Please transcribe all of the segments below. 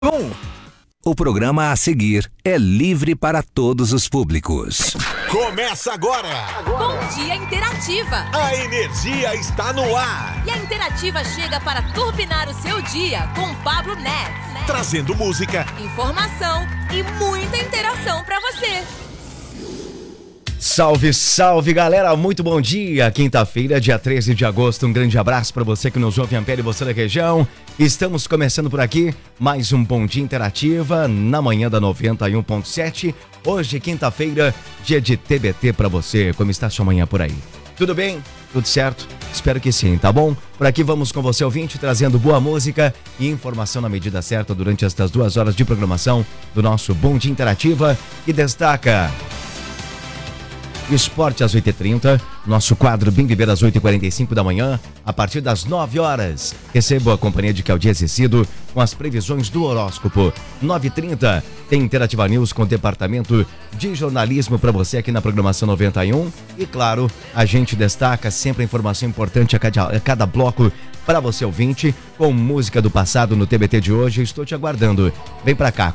O programa a seguir é livre para todos os públicos. Começa agora! Bom Dia Interativa! A energia está no ar! E a Interativa chega para turbinar o seu dia com Pablo Neves. Trazendo música, informação e muita interação para você. Salve, salve galera, muito bom dia, quinta-feira, dia 13 de agosto, um grande abraço para você que nos ouve em Ampere e você da região. Estamos começando por aqui, mais um Bom Dia Interativa, na manhã da 91.7, hoje quinta-feira, dia de TBT para você, como está sua manhã por aí? Tudo bem? Tudo certo? Espero que sim, tá bom? Por aqui vamos com você ouvinte, trazendo boa música e informação na medida certa durante estas 2 horas de programação do nosso Bom Dia Interativa, que destaca... Esporte às 8h30, nosso quadro Bem Viver às 8h45 da manhã, a partir das 9 horas. Recebo a companhia de Claudia Cecido com as previsões do horóscopo. 9h30 tem Interativa News com o departamento de jornalismo para você aqui na programação 91. E claro, a gente destaca sempre a informação importante a cada bloco para você ouvinte, com música do passado no TBT de hoje. Eu estou te aguardando. Vem pra cá,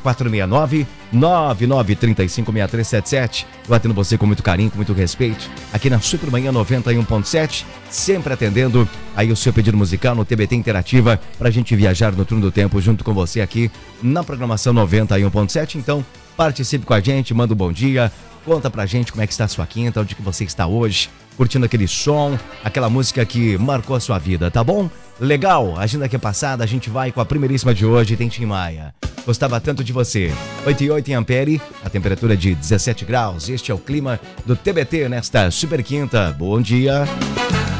469-9935-6377. Eu atendo você com muito carinho, com muito respeito, aqui na Supermanhã 91.7, sempre atendendo aí o seu pedido musical no TBT Interativa, pra gente viajar no turno do tempo junto com você aqui na programação 91.7. Então, participe com a gente, manda um bom dia, conta pra gente como é que está a sua quinta, onde que você está hoje, curtindo aquele som, aquela música que marcou a sua vida, tá bom? Legal, a agenda que é passada, a gente vai com a primeiríssima de hoje, tem Tim Maia. Gostava tanto de você. 8h08 em Ampere, a temperatura de 17 graus. Este é o clima do TBT nesta super quinta. Bom dia.